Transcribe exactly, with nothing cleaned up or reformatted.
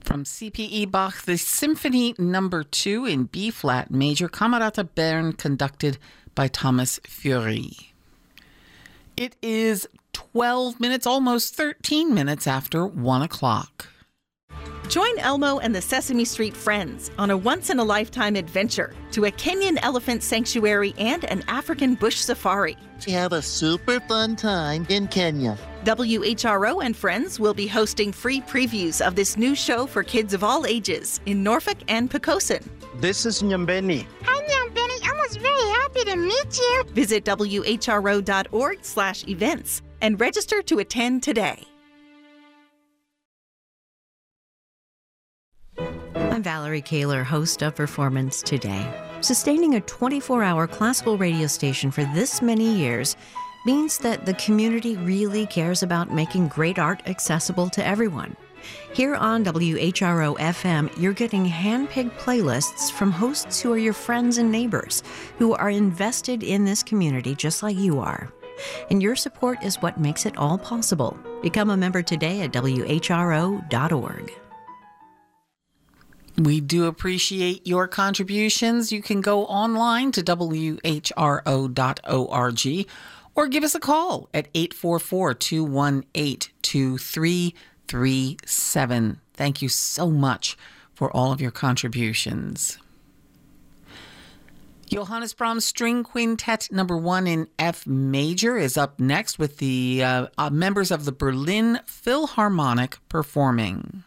From C P E Bach, the Symphony Number Two in B flat major, Camerata Bern, conducted by Thomas Fury. It is twelve minutes, almost thirteen minutes after one o'clock. Join Elmo and the Sesame Street Friends on a once-in-a-lifetime adventure to a Kenyan elephant sanctuary and an African bush safari. To have a super fun time in Kenya. W H R O and Friends will be hosting free previews of this new show for kids of all ages in Norfolk and Poquoson. This is Nyambeni. Hi, Nyambeni. I was very happy to meet you. Visit W H R O dot org slash events and register to attend today. I'm Valerie Kaler, host of Performance Today. Sustaining a twenty-four hour classical radio station for this many years means that the community really cares about making great art accessible to everyone. Here on W H R O F M, you're getting hand-picked playlists from hosts who are your friends and neighbors, who are invested in this community just like you are. And your support is what makes it all possible. Become a member today at W H R O dot org. We do appreciate your contributions. You can go online to W H R O dot org or give us a call at eight four four, two one eight, two three three seven. Thank you so much for all of your contributions. Johannes Brahms String Quintet number one in F major is up next with the uh, uh, members of the Berlin Philharmonic performing.